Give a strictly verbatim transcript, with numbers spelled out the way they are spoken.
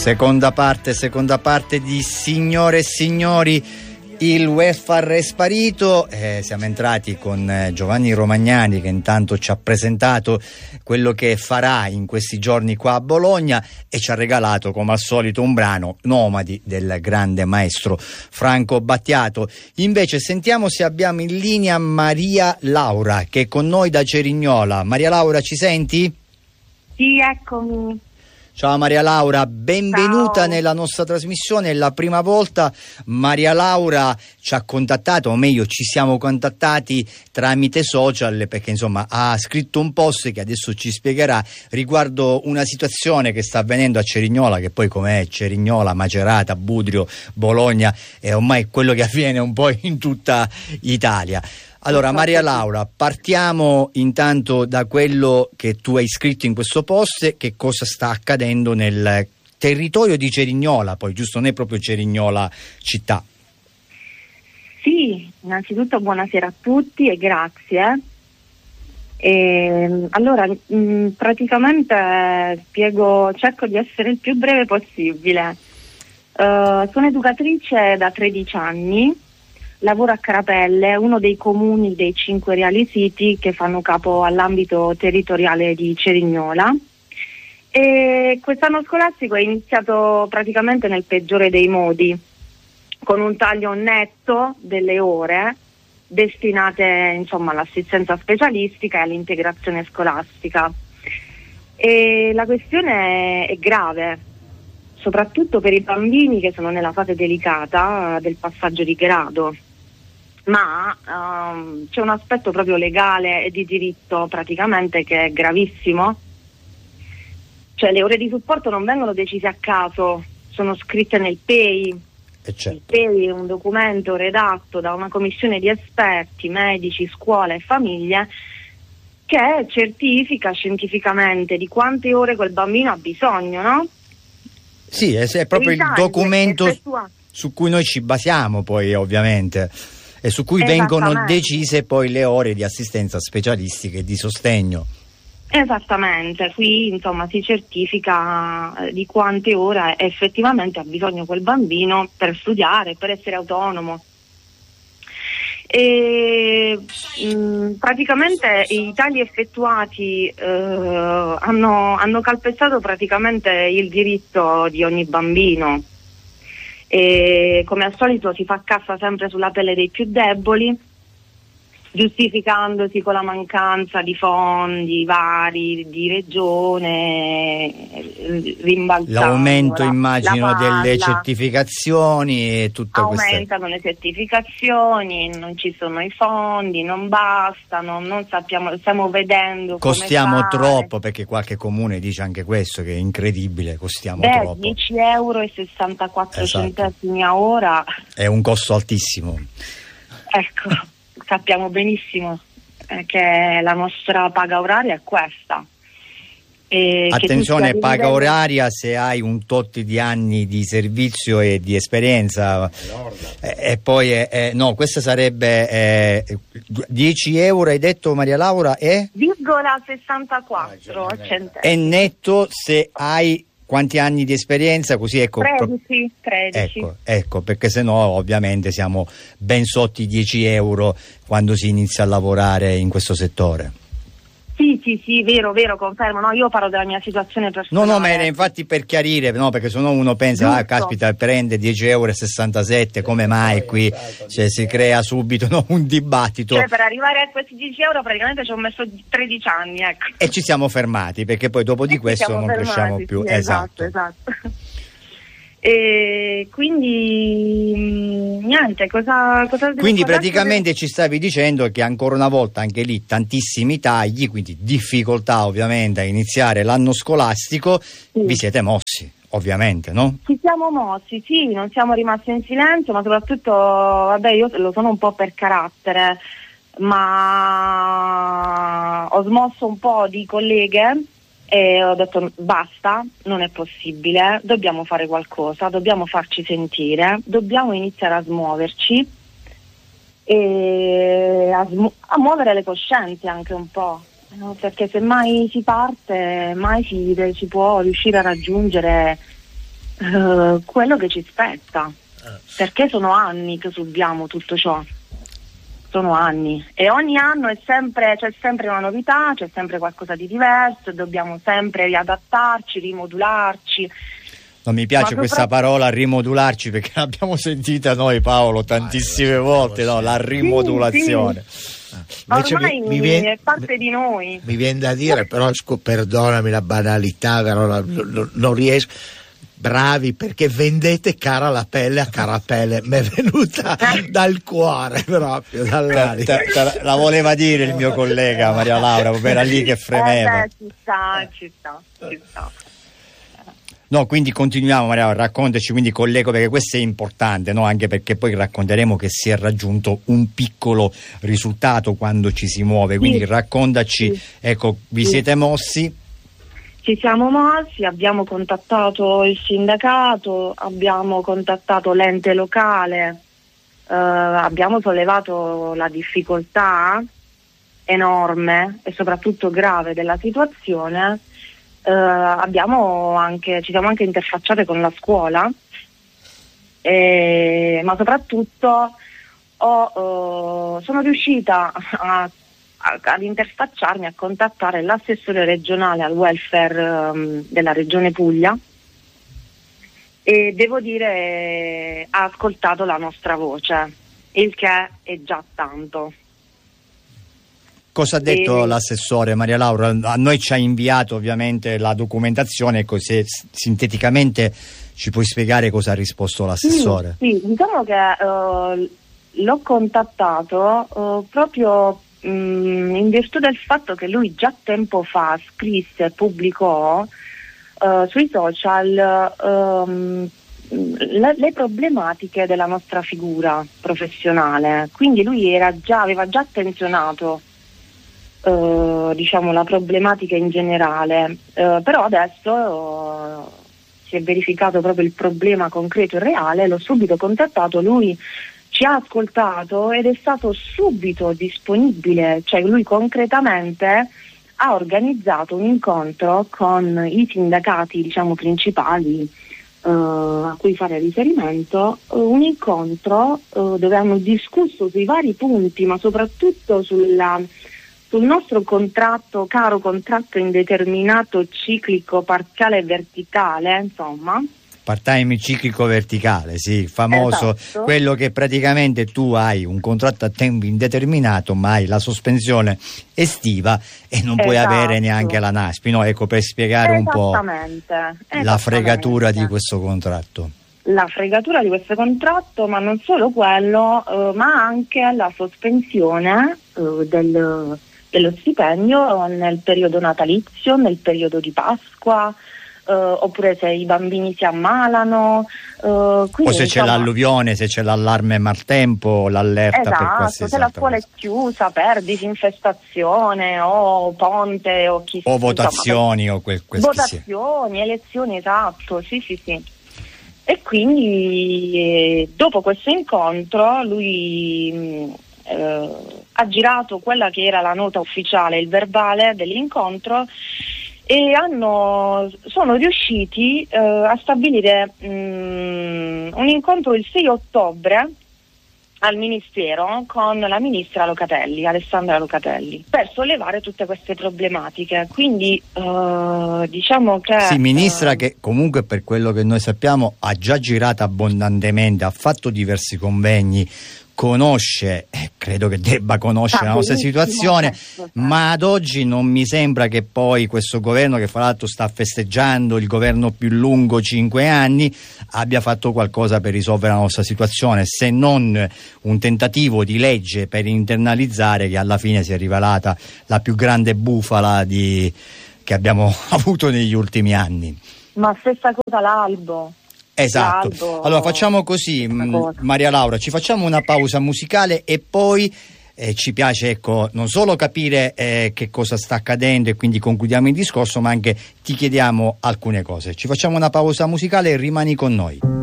Seconda parte, seconda parte di Signore e Signori, il welfare è sparito. Eh, siamo entrati con eh, Giovanni Romagnani, che intanto ci ha presentato quello che farà in questi giorni qua a Bologna e ci ha regalato come al solito un brano, Nomadi, del grande maestro Franco Battiato. Invece sentiamo se abbiamo in linea Maria Laura, che è con noi da Cerignola. Maria Laura, ci senti? Sì, eccomi. Ciao Maria Laura, benvenuta Ciao. Nella nostra trasmissione. È la prima volta Maria Laura ci ha contattato, o meglio ci siamo contattati tramite social, perché insomma ha scritto un post che adesso ci spiegherà riguardo una situazione che sta avvenendo a Cerignola, che poi com'è Cerignola, Macerata, Budrio, Bologna, è ormai quello che avviene un po' in tutta Italia. Allora Maria Laura, partiamo intanto da quello che tu hai scritto in questo post. Che cosa sta accadendo nel territorio di Cerignola, poi giusto, non è proprio Cerignola città? Sì, innanzitutto buonasera a tutti e grazie. E, allora, mh, praticamente spiego, cerco di essere il più breve possibile. Uh, sono educatrice da tredici anni. Lavoro a Carapelle, uno dei comuni dei cinque reali siti che fanno capo all'ambito territoriale di Cerignola. E quest'anno scolastico è iniziato praticamente nel peggiore dei modi, con un taglio netto delle ore destinate insomma all'assistenza specialistica e all'integrazione scolastica. E la questione è grave, soprattutto per i bambini che sono nella fase delicata del passaggio di grado. Ma um, c'è un aspetto proprio legale e di diritto praticamente che è gravissimo. Cioè le ore di supporto non vengono decise a caso, sono scritte nel P E I. E certo. Il P E I è un documento redatto da una commissione di esperti, medici, scuola e famiglie che certifica scientificamente di quante ore quel bambino ha bisogno, no? Sì, è, è proprio il documento su cui noi ci basiamo poi ovviamente, e su cui vengono decise poi le ore di assistenza specialistica e di sostegno. Esattamente, qui insomma si certifica di quante ore effettivamente ha bisogno quel bambino per studiare, per essere autonomo. E mh, praticamente i tagli effettuati eh, hanno, hanno calpestato praticamente il diritto di ogni bambino. E come al solito si fa cassa sempre sulla pelle dei più deboli, giustificandosi con la mancanza di fondi vari di regione, rimbalzando l'aumento la, immagino la delle certificazioni e tutto questo. Aumentano le certificazioni, non ci sono i fondi, non bastano, non sappiamo, stiamo vedendo costiamo come fare. Troppo, perché qualche comune dice anche questo, che è incredibile, costiamo Beh, troppo. dieci euro e sessantaquattro esatto. centesimi a ora è un costo altissimo. Ecco, sappiamo benissimo eh, che la nostra paga oraria è questa. E attenzione, che paga oraria se hai un tot di anni di servizio e di esperienza, e, e poi è, è, no, questa sarebbe eh, dieci euro, hai detto Maria Laura, e virgola sessantaquattro centesimi. È netto se hai quanti anni di esperienza, così ecco. tredici, tredici. Ecco, ecco, perché sennò ovviamente siamo ben sotto i dieci euro quando si inizia a lavorare in questo settore. Sì, sì, sì, vero, vero, confermo. No, io parlo della mia situazione personale. No, no, ma era infatti per chiarire, no, perché sennò uno pensa, Giusto. ah, caspita, prende dieci euro e sessantasette, come mai qui? Cioè, si crea subito, no, un dibattito. Cioè, per arrivare a questi dieci euro praticamente ci ho messo tredici anni, ecco. E ci siamo fermati, perché poi dopo di E questo non fermati, cresciamo più. Sì, esatto, esatto. E quindi mh, niente, cosa, cosa quindi cosa praticamente ci stavi dicendo che ancora una volta anche lì tantissimi tagli, quindi difficoltà ovviamente a iniziare l'anno scolastico. Sì. Vi siete mossi ovviamente, no? Ci siamo mossi, sì, non siamo rimasti in silenzio, ma soprattutto, vabbè, io lo sono un po' per carattere, ma ho smosso un po' di colleghe e ho detto basta, non è possibile, dobbiamo fare qualcosa, dobbiamo farci sentire, dobbiamo iniziare a smuoverci e a, smu- a muovere le coscienze anche un po', no? Perché se mai si parte, mai si, si può riuscire a raggiungere uh, quello che ci spetta, perché sono anni che subiamo tutto ciò. Sono anni e ogni anno è sempre, c'è sempre una novità, c'è sempre qualcosa di diverso, dobbiamo sempre riadattarci, rimodularci. Non mi piace Ma questa sopra... parola rimodularci, perché l'abbiamo sentita noi, Paolo, tantissime ah, volte, no? La rimodulazione. Sì, sì. Ormai mi, mi viene, è parte di noi. Mi viene da dire, però perdonami la banalità, però non, non riesco. Bravi, perché vendete cara la pelle a cara pelle, mi è venuta dal cuore proprio, dall'aria. Te, te, la voleva dire il mio collega Maria Laura, era lì che fremeva. Eh beh, ci sta, ci sta, ci sta. No, quindi continuiamo, Maria, raccontaci, quindi collego, perché questo è importante, no? Anche perché poi racconteremo che si è raggiunto un piccolo risultato quando ci si muove, quindi sì. raccontaci, sì. ecco, vi sì. siete mossi? Ci siamo mossi, abbiamo contattato il sindacato, abbiamo contattato l'ente locale, eh, abbiamo sollevato la difficoltà enorme e soprattutto grave della situazione, eh, abbiamo anche, ci siamo anche interfacciate con la scuola, e, ma soprattutto ho, eh, sono riuscita a ad interfacciarmi, a contattare l'assessore regionale al welfare um, della regione Puglia, e devo dire ha ascoltato la nostra voce, il che è già tanto. Cosa ha detto e... l'assessore Maria Laura? A noi ci ha inviato ovviamente la documentazione, così sinteticamente ci puoi spiegare cosa ha risposto l'assessore? Sì, sì, diciamo che uh, l'ho contattato uh, proprio in virtù del fatto che lui già tempo fa scrisse e pubblicò uh, sui social um, le, le problematiche della nostra figura professionale, quindi lui era già, aveva già attenzionato uh, diciamo la problematica in generale, uh, però adesso uh, si è verificato proprio il problema concreto e reale. L'ho subito contattato, lui ci ha ascoltato ed è stato subito disponibile, cioè lui concretamente ha organizzato un incontro con i sindacati, diciamo, principali uh, a cui fare riferimento, uh, un incontro uh, dove hanno discusso sui vari punti, ma soprattutto sulla, sul nostro contratto, caro contratto indeterminato, ciclico, parziale e verticale, insomma. Part-time ciclico verticale, sì, famoso, esatto. Quello che praticamente tu hai un contratto a tempo indeterminato, ma hai la sospensione estiva e non puoi esatto. avere neanche la NASPI, no? Ecco, per spiegare un po' la fregatura di questo contratto. La fregatura di questo contratto, ma non solo quello, eh, ma anche la sospensione eh, del, dello stipendio nel periodo natalizio, nel periodo di Pasqua, Uh, oppure se i bambini si ammalano, uh, quindi, o se insomma, c'è l'alluvione, se c'è l'allarme maltempo, l'allerta esatto, per qualsiasi se la scuola cosa. È chiusa per disinfestazione o ponte o chi o votazioni insomma, o quel, quel votazioni, elezioni, esatto, sì sì sì. E quindi eh, dopo questo incontro lui mh, eh, ha girato quella che era la nota ufficiale, il verbale dell'incontro, e hanno, sono riusciti eh, a stabilire mh, un incontro il sei ottobre al Ministero con la ministra Locatelli, Alessandra Locatelli, per sollevare tutte queste problematiche. Quindi eh, diciamo che... Sì, ministra eh, che comunque, per quello che noi sappiamo, ha già girato abbondantemente, ha fatto diversi convegni, conosce, eh, credo che debba conoscere ah, la nostra situazione, certo. Ma ad oggi non mi sembra che poi questo governo, che fra l'altro sta festeggiando il governo più lungo, cinque anni, abbia fatto qualcosa per risolvere la nostra situazione, se non un tentativo di legge per internalizzare, che alla fine si è rivelata la più grande bufala di, che abbiamo avuto negli ultimi anni. Ma stessa cosa l'albo. Esatto, l'albo, allora facciamo così, Maria Laura, ci facciamo una pausa musicale e poi eh, ci piace, ecco, non solo capire eh, che cosa sta accadendo e quindi concludiamo il discorso, ma anche ti chiediamo alcune cose. Ci facciamo una pausa musicale e rimani con noi.